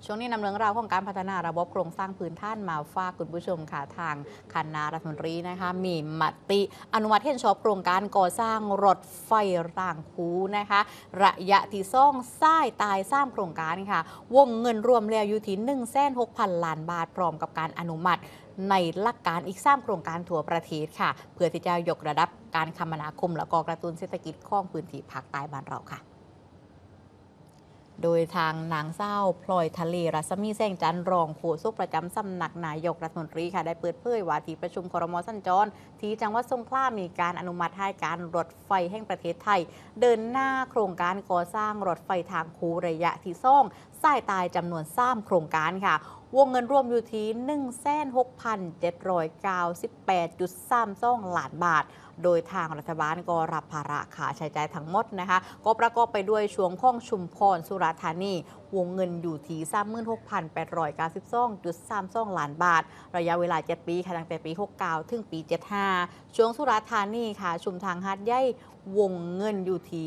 ช่วงนี้นำเรื่องราวของการพัฒนาระบบโครงสร้างพื้นฐานมาฝากคุณผู้ชมค่ะทางคณะรัฐมนตรีนะคะมีมติอนุมัติเห็นชอบโครงการก่อสร้างรถไฟรางคูนะคะระยะที่ซ่องสายตายสร้างโครงการค่ะวงเงินรวมแล้วอยู่ที่160,000 ล้านบาทพร้อมกับการอนุมัติในหลักการอีก3โครงการทั่วประเทศค่ะเพื่อที่จะยกระดับการคมนาคมและก็กระตุ้นเศรษฐกิจของพื้นที่ภาคใต้บ้านเราค่ะโดยทางนางเศร้าพลอยทะเลรัศมีแสงจันทร์รองโฆษกประจำสำนักนายกรัฐมนตรีค่ะได้เปิดเผยว่าที่ประชุมครม.สัญจรที่จังหวัดสงขลามีการอนุมัติให้การรถไฟแห่งประเทศไทยเดินหน้าโครงการก่อสร้างรถไฟทางคูระยะที่ซ่องสายตายจำนวน3โครงการค่ะวงเงินรวมอยู่ที่16,798.32 ล้านบาทโดยทางรัฐบาลก็รับภาระค่าใช้จ่ายทั้งหมดนะคะก็ประกอบไปด้วยช่วงข้องชุมพรสุราษฎร์ธานีวงเงินอยู่ที่36,892.32 ล้านบาทระยะเวลา7ปีค่ะตั้งแต่ปี69ถึงปี75ช่วงสุราษฎร์ธานีค่ะชุมทางหาดใหญ่วงเงินอยู่ที่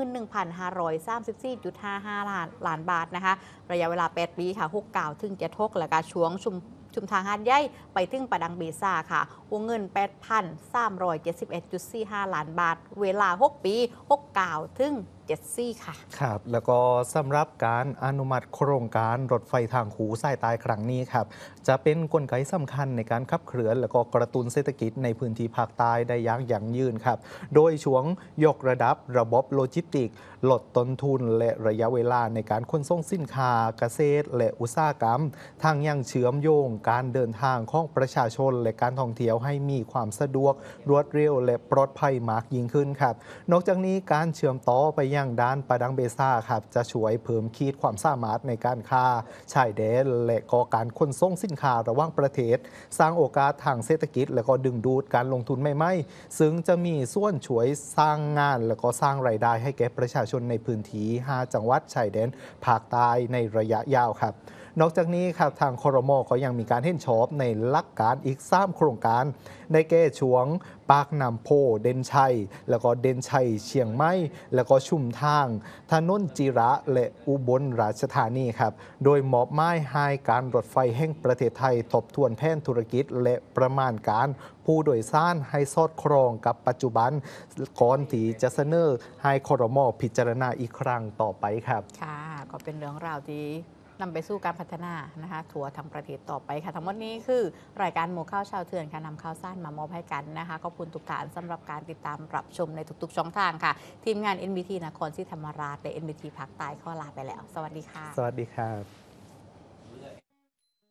61,534.55 ล้านบาทนะคะระยะเวลา8ปีค่ะ69ถึง76และก็ช่วงชุมทางหาดใหญ่ไปถึงประดังเบซ่าค่ะวงเงิน 8,371.45 ล้านบาทเวลา6ปี69ถึง74ค่ะครับแล้วก็สำหรับการอนุมัติโครงการรถไฟทางคูสายใต้ครั้งนี้ครับจะเป็นกลไกสำคัญในการขับเคลื่อนและก็กระตุ้นเศรษฐกิจในพื้นที่ภาคใต้ได้อย่างยั่งยืนครับโดยช่วงยกระดับระบบโลจิสติกลดต้นทุนและระยะเวลาในการขนส่งสินค้าเกษตรและอุตสาหกรรมทางยังเชื่อมโยงการเดินทางของประชาชนและการท่องเที่ยวให้มีความสะดวกรวดเร็วและปลอดภัยมากยิ่งขึ้นครับนอกจากนี้การเชื่อมต่อไปยังด้านประดังเบซ่าครับจะช่วยเพิ่มขีดความสามารถในการค้าชายแดนและก็การขนส่งสินค้าระหว่างประเทศสร้างโอกาสทางเศรษฐกิจและก็ดึงดูดการลงทุนใหม่ๆซึ่งจะมีส่วนช่วยสร้างงานและก็สร้างรายได้ให้แก่ประชาชนในพื้นที่5จังหวัดชายแดนภาคใต้ในระยะยาวครับนอกจากนี้ครับทางครม.ก็ยังมีการเห็นชอบในหลักการอีก3โครงการในแก่ช่วงปากน้ำโพเด่นชัยแล้วก็เด่นชัยเชียงใหม่แล้วก็ชุมทางถนนจิระและอุบลราชธานีครับโดยมอบหมายให้การรถไฟแห่งประเทศไทยทบทวนแผนธุรกิจและประมาณการผู้โดยสารให้สอดคล้องกับปัจจุบันก่อนที่จะเสนอให้ครม.พิจารณาอีกครั้งต่อไปครับค่ะก็เป็นเรื่องราวที่นำไปสู่การพัฒนานะคะทั่วทั้งประเทศต่อไปค่ะทั้งหมดนี้คือรายการหมู่ข่าวชาวเถื่อนค่ะนำข่าวสารมามอบให้กันนะคะขอบคุณทุกท่านสำหรับการติดตามรับชมในทุกๆช่องทางค่ะทีมงาน NBT นครศรีธรรมราชและ NBT ภาคใต้ขอลาไปแล้วสวัสดีค่ะสวัสดีครับ